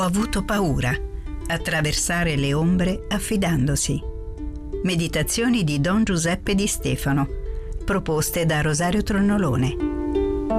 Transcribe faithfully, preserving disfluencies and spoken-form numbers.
avuto paura. Attraversare le ombre affidandosi. Meditazioni di Don Giuseppe Di Stefano, proposte da Rosario Tronnolone.